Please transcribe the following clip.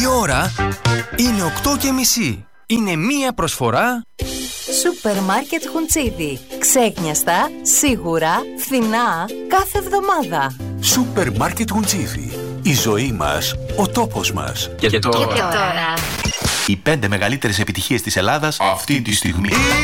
ώρα είναι 8:30. Είναι μία προσφορά Σούπερ Μάρκετ Χουντσίδη. Ξέκνιαστα, σίγουρα, φθηνά, κάθε εβδομάδα. Σούπερ Μάρκετ Χουντσίδη. Η ζωή μας, ο τόπος μας. Και τώρα. Οι 5 μεγαλύτερες επιτυχίες της Ελλάδας αυτή τη στιγμή.